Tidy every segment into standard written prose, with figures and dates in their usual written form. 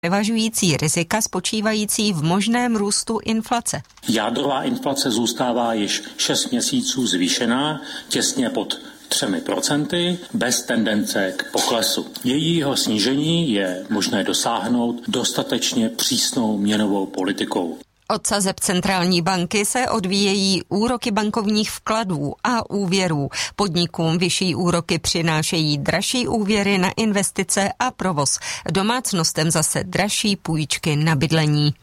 převažující rizika spočívající v možném růstu inflace. Jádrová inflace zůstává již 6 měsíců zvýšená, těsně pod 3%, bez tendence k poklesu. Jejího snížení je možné dosáhnout dostatečně přísnou měnovou politikou. Od sazeb centrální banky se odvíjejí úroky bankovních vkladů a úvěrů. Podnikům vyšší úroky přinášejí dražší úvěry na investice a provoz. Domácnostem zase dražší půjčky na bydlení.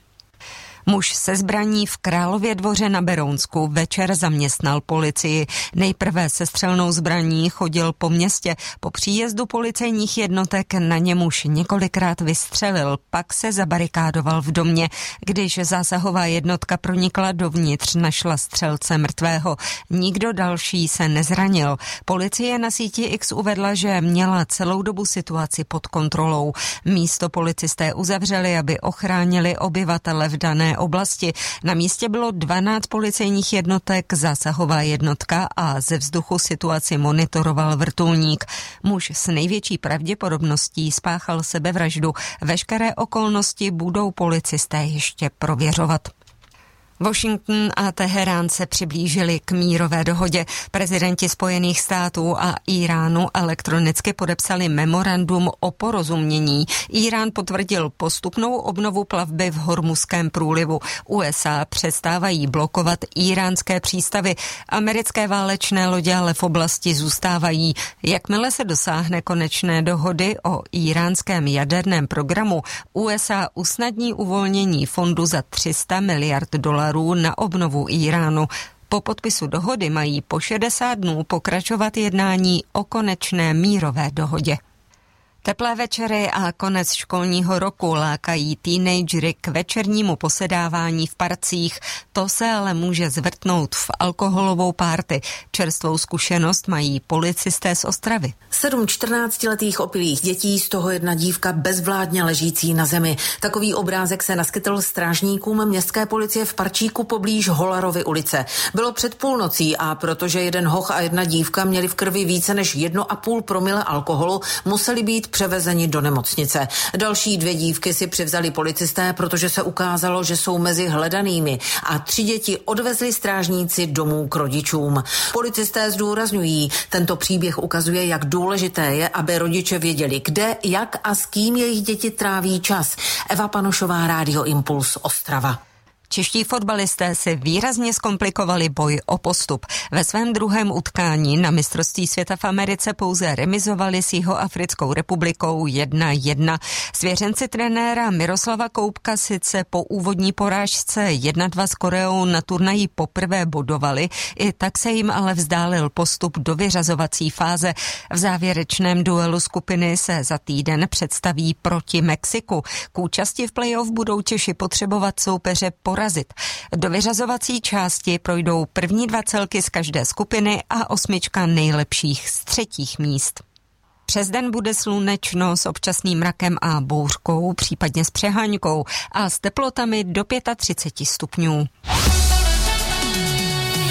Muž se zbraní v Králově Dvoře na Berounsku večer zaměstnal policii. Nejprve se střelnou zbraní chodil po městě. Po příjezdu policejních jednotek na něm už několikrát vystřelil, pak se zabarikádoval v domě. Když zásahová jednotka pronikla dovnitř, našla střelce mrtvého. Nikdo další se nezranil. Policie na síti X uvedla, že měla celou dobu situaci pod kontrolou. Místo policisté uzavřeli, aby ochránili obyvatele v dané oblasti. Na místě bylo 12 policejních jednotek, zásahová jednotka a ze vzduchu situaci monitoroval vrtulník. Muž s největší pravděpodobností spáchal sebevraždu. Veškeré okolnosti budou policisté ještě prověřovat. Washington a Teherán se přiblížili k mírové dohodě. Prezidenti Spojených států a Íránu elektronicky podepsali memorandum o porozumění. Írán potvrdil postupnou obnovu plavby v Hormuzském průlivu. USA přestávají blokovat íránské přístavy. Americké válečné lodě ale v oblasti zůstávají. Jakmile se dosáhne konečné dohody o íránském jaderném programu, USA usnadní uvolnění fondu za $300 miliard na obnovu Íránu. Po podpisu dohody mají po 60 dnů pokračovat jednání o konečné mírové dohodě. Teplé večery a konec školního roku lákají teenagery k večernímu posedávání v parcích. To se ale může zvrtnout v alkoholovou párty. Čerstvou zkušenost mají policisté z Ostravy. 7 14letých opilých dětí, z toho jedna dívka bezvládně ležící na zemi. Takový obrázek se naskytl strážníkům městské policie v parčíku poblíž Holarovy ulice. Bylo před půlnocí a protože jeden hoch a jedna dívka měli v krvi více než 1,5 promile alkoholu, museli být převezeni do nemocnice. Další 2 dívky si převzali policisté, protože se ukázalo, že jsou mezi hledanými, a 3 děti odvezli strážníci domů k rodičům. Policisté zdůrazňují, tento příběh ukazuje, jak důležité je, aby rodiče věděli, kde, jak a s kým jejich děti tráví čas. Eva Panošová, Rádio Impuls, Ostrava. Čeští fotbalisté si výrazně zkomplikovali boj o postup. Ve svém druhém utkání na mistrovství světa v Americe pouze remizovali s Jihoafrickou republikou 1-1. Svěřenci trenéra Miroslava Koubka sice po úvodní porážce 1-2 s Koreou na turnaji poprvé bodovali, i tak se jim ale vzdálil postup do vyřazovací fáze. V závěrečném duelu skupiny se za týden představí proti Mexiku. K účasti v playoff budou Češi potřebovat soupeře porazit. Do vyřazovací části projdou první 2 celky z každé skupiny a 8 nejlepších z 3. míst. Přes den bude slunečno s občasným mrakem a bouřkou, případně s přeháňkou a s teplotami do 35 stupňů.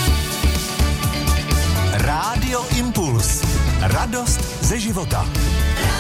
Rádio Impuls. Radost ze života.